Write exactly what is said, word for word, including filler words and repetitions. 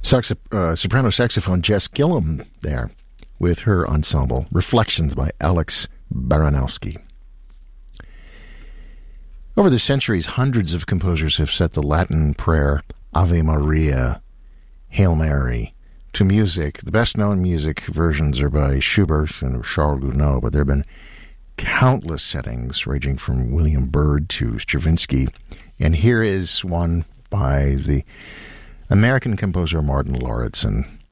Sax- uh, soprano saxophone Jess Gillum there with her ensemble, Reflections by Alex Baranowski. Over the centuries, hundreds of composers have set the Latin prayer Ave Maria, Hail Mary, to music. The best-known music versions are by Schubert and Charles Gounod, but there have been countless settings ranging from William Byrd to Stravinsky. And here is one by the American composer Martin Lauritsen,